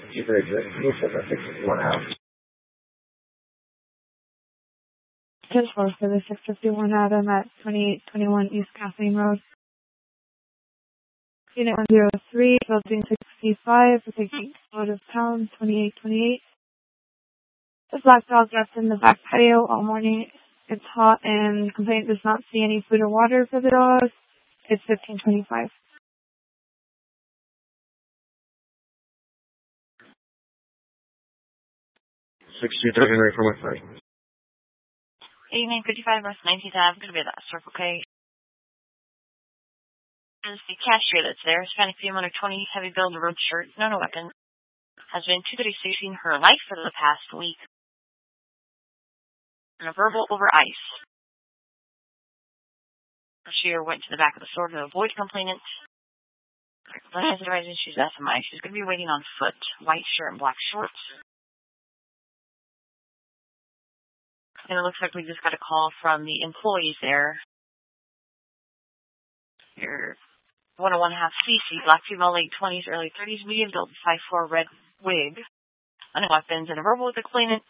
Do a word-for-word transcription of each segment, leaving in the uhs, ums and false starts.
Super exit. Move over six fifty-one out. Just for the six fifty-one Adam at twenty-eight twenty-one East Kathleen Road. Unit one zero three, building sixty-five, taking out of town, twenty-eight twenty-eight. The black dog left in the back patio all morning. It's hot and complaint does not see any food or water for the dogs. It's fifteen twenty-five. sixty thirty right from my side. eighty-nine fifty-five West nineteenth Avenue, going to be at that Circle K. There's the cashier that's there, Hispanic female under twenty, heavy build, road shirt, no, no weapon. Has been two thirty-six in her life for the past week. And a verbal over ice. Cashier went to the back of the store to avoid complainant. Complainant has advised she's S M I. She's going to be waiting on foot, white shirt and black shorts. And it looks like we just got a call from the employees there. Here, one oh one half C C, black female, late twenties, early thirties, medium build, five four, red wig. No weapons and a verbal with the complainant.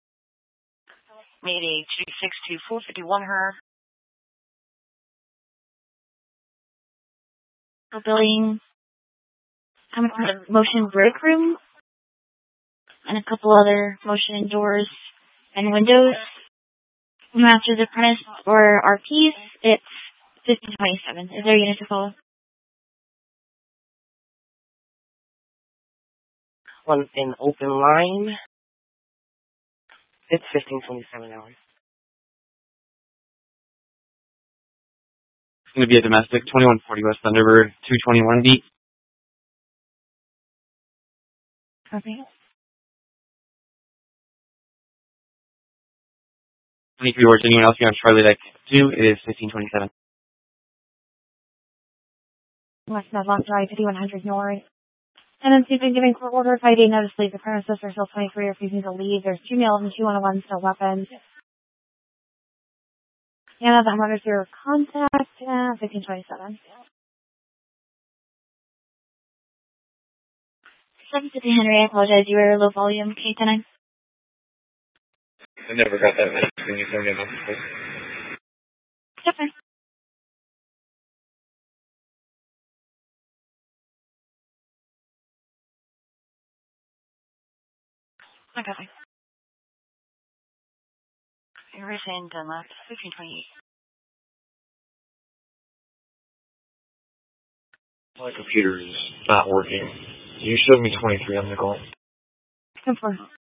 Made a two six two four fifty-one her. For billing. I'm in the motion break room. And a couple other motion doors and windows. Masters Apprentice or R Ps, it's fifteen twenty-seven. Is there a unit to follow? One in open line. It's fifteen twenty-seven hours. It's going to be a domestic, twenty-one forty West Thunderbird, two twenty-one beat. Okay. twenty-three words. Anyone else here on Charlie Deck two? It is fifteen twenty-seven. West Medlock Drive, fifty-one hundred North. Tenants have been giving court order five day notice to leave the premises. They're still twenty-three refusing to leave. There's two males and two one oh ones, no weapons. Yeah, that murder's your contact. Yeah, fifteen twenty-seven. seven fifty Henry, I apologize. You were low volume. K ten nine. I never got that message when you sent me a message. Okay. Okay. You're saying done left. fifteen twenty-eight. My computer is not working. You showed me twenty-three on the call. Confirm.